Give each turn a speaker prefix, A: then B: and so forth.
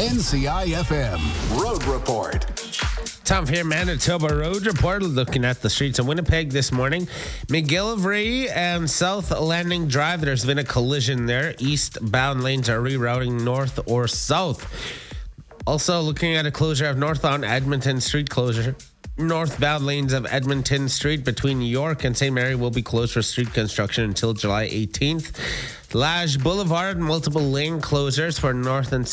A: NCIFM Road Report.
B: Tom here, Manitoba Road Report, looking at the streets of Winnipeg this morning. McGillivray and South Landing Drive, there's been a collision there. Eastbound lanes are rerouting north or south. Also looking at a closure of northbound Edmonton Street closure. Northbound lanes of Edmonton Street between York and St. Mary will be closed for street construction until July 18th. Lage Boulevard, multiple lane closures for north and